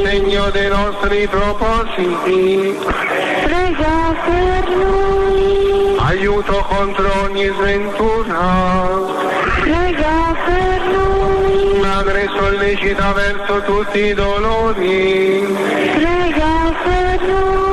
sostegno dei nostri propositi. Prega per noi. Aiuto contro ogni sventura. Prega per noi. Madre sollecita verso tutti i dolori. Prega per noi.